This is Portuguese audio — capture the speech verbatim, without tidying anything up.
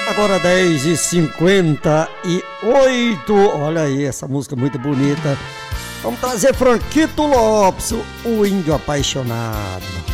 Agora dez e cinquenta e oito. Olha aí, essa música muito bonita. Vamos trazer Franquito Lopes, o Índio Apaixonado.